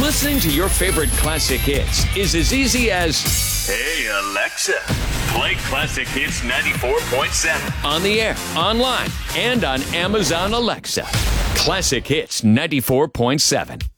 Listening to your favorite classic hits is as easy as, Hey, Alexa, play Classic Hits 94.7. on the air, online, and on Amazon Alexa. Classic Hits 94.7.